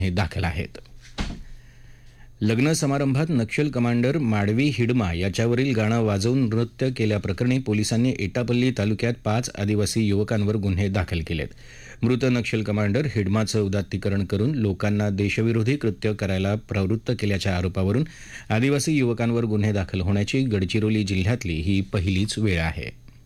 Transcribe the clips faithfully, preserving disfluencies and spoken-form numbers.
हे दाखल आहेत. लग्न समारंभात नक्षल कमांडर माडवी हिडमा याच्यावरील गाणं वाजवून नृत्य केल्याप्रकरणी पोलिसांनी एटापल्ली तालुक्यात पाच आदिवासी युवकांवर गुन्हे दाखल केलेत. मृत नक्षल कमांडर हिडमाचं उदात्तीकरण करून लोकांना देशविरोधी कृत्य करायला प्रवृत्त केल्याच्या आरोपावरून आदिवासी युवकांवर गुन्हे दाखल होण्याची गडचिरोली जिल्ह्यातली ही पहिलीच वेळ आहे.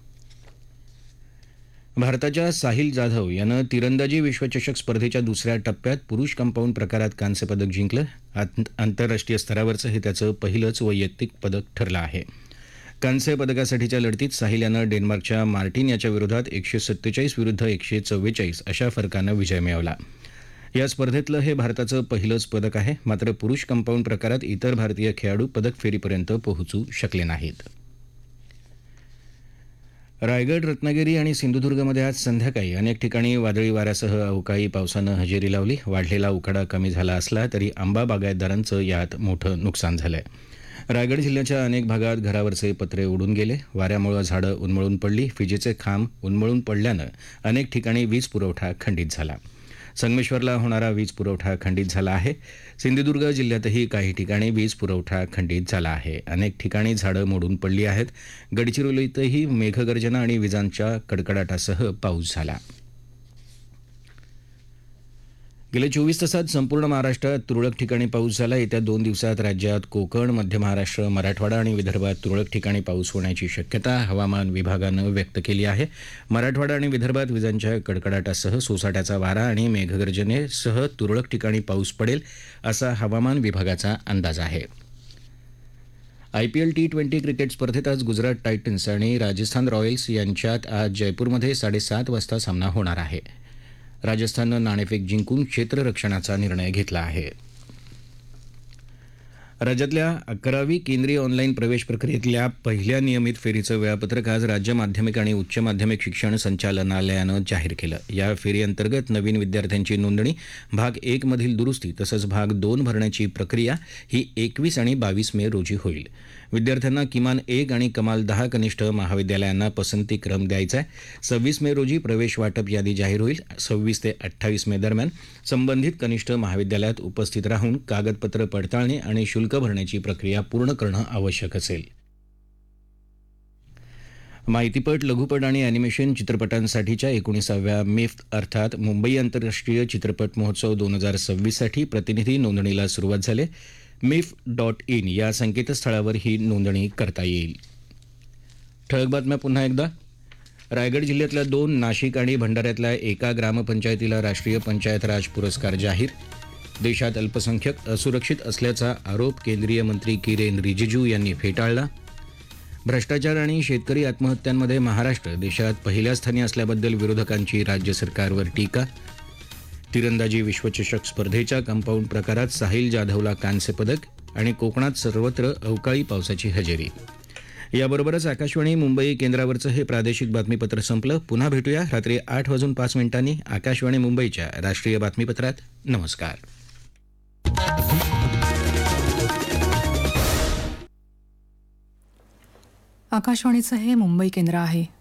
भारताच्या साहिल जाधव यानं तिरंदाजी विश्वचषक स्पर्धेच्या दुसऱ्या टप्प्यात पुरुष कंपाऊंड प्रकारात कांस्य पदक जिंकलं. आंतरराष्ट्रीय स्तरावरचं हे त्याचं पहिलंच वैयक्तिक पदक ठरलं आहे. कांस्य पदकासाठीच्या लढतीत साहिल यानं डेन्मार्कच्या मार्टिन याच्या विरोधात एकशे सत्तेचाळीस विरुद्ध एकशे चव्वेचाळीस अशा फरकानं विजय मिळवला. या स्पर्धेतलं हे भारताचं पहिलंच पदक आहे. मात्र पुरुष कंपाऊंड प्रकारात इतर भारतीय खेळाडू पदक फेरीपर्यंत पोहोचू शकले नाहीत. रायगड, रत्नागिरी आणि सिंधुदुर्गमध्ये आज संध्याकाळी अनेक ठिकाणी वादळी वाऱ्यासह अवकाळी पावसानं हजेरी लावली. वाढलेला उकाडा कमी झाला असला तरी आंबा बागायतदारांचं यात मोठं नुकसान झालंय. रायगड जिल्ह्याच्या अनेक भागात घरावरचे पत्रे उडून गेले. वाऱ्यामुळे झाडं उन्मळून पडली. विजेचे खांब उन्मळून पडल्यानं अनेक ठिकाणी वीज पुरवठा खंडित झाला. संगमेश्वरला होणारा वीज पुरवठा खंडित झाला आहे. सिंधुदुर्ग जिल्ह्यातही काही ठिकाणी वीज पुरवठा खंडित झाला आहे. अनेक ठिकाणी झाडं मोडून पडली आहेत. गडचिरोलीतही मेघगर्जना आणि विजांच्या कडकडाटासह पाऊस झाला. गेल्या चोवीस तासात संपूर्ण महाराष्ट्रात तुरळक ठिकाणी पाऊस झाला. येत्या दोन दिवसात राज्यात कोकण, मध्य महाराष्ट्र, मराठवाडा आणि विदर्भात तुरळक ठिकाणी पाऊस होण्याची शक्यता हवामान विभागानं व्यक्त केली आहे. मराठवाडा आणि विदर्भात विजांच्या कडकडाटासह सोसाट्याचा वारा आणि मेघगर्जनेसह तुरळक ठिकाणी पाऊस पडेल असा हवामान विभागाचा अंदाज आहे. आयपीएल टी ट्वेंटी क्रिकेट स्पर्धेत आज गुजरात टायटन्स आणि राजस्थान रॉयल्स यांच्यात आज जयपूरमध्ये साडेसात वाजता सामना होणार आहे. राजस्थाननं नाणेफेक जिंकून क्षेत्ररक्षणाचा निर्णय घेतला आहे. राज्यातल्या अकरावी केंद्रीय ऑनलाईन प्रवेश प्रक्रियेतल्या पहिल्या नियमित फेरीचं वेळापत्रक आज राज्य माध्यमिक आणि उच्च माध्यमिक शिक्षण संचालनालयानं जाहीर केलं. या फेरीअंतर्गत नवीन विद्यार्थ्यांची नोंदणी, भाग एक मधील दुरुस्ती तसंच भाग दोन भरण्याची प्रक्रिया ही एकवीस आणि बावीस मे रोजी होईल. विद्यार्थ्यांना किमान एक आणि कमाल दहा कनिष्ठ महाविद्यालयांना पसंतीक्रम द्यायचा आहे. सव्वीस मे रोजी प्रवेश वाटप यादी जाहीर होईल. सव्वीस ते अठ्ठावीस मे दरम्यान संबंधित कनिष्ठ महाविद्यालयात उपस्थित राहून कागदपत्र पडताळणी आणि शुल्क भरण्याची प्रक्रिया पूर्ण करणं आवश्यक असेल. माहितीपट, लघुपट आणि अॅनिमेशन चित्रपटांसाठीच्या एकोणीसाव्या मिफ्त अर्थात मुंबई आंतरराष्ट्रीय चित्रपट महोत्सव दोन हजार सव्वीससाठी प्रतिनिधी नोंदणीला सुरुवात झाली. मिफ डॉट इन या संकेतस्थळावर ही नोंदणी करता येईल. ठळक बातम्या पुन्हा एकदा. रायगड जिल्ह्यातल्या दोन, नाशिक आणि भंडाऱ्यातल्या एका ग्रामपंचायतीला राष्ट्रीय पंचायत राज पुरस्कार जाहीर. देशात अल्पसंख्याक असुरक्षित असल्याचा आरोप केंद्रीय मंत्री किरेन रिजिजू यांनी फेटाळला. भ्रष्टाचार आणि शेतकरी आत्महत्यांमध्ये महाराष्ट्र देशात पहिल्या स्थानी असल्याबद्दल विरोधकांची राज्य सरकारवर टीका. तिरंदाजी विश्वचषक स्पर्धेच्या कंपाऊंड प्रकारात साहिल जाधवला कांस्य पदक आणि कोकणात सर्वत्र अवकाळी पावसाची हजेरी. याबरोबरच आकाशवाणी मुंबई केंद्रावरचं हे प्रादेशिक बातमीपत्र संपलं. पुन्हा भेटूया रात्री आठ वाजून पाच मिनिटांनी आकाशवाणी मुंबईच्या राष्ट्रीय बातमीपत्रात. नमस्कार. आकाशवाणीचं हे मुंबई केंद्र आहे.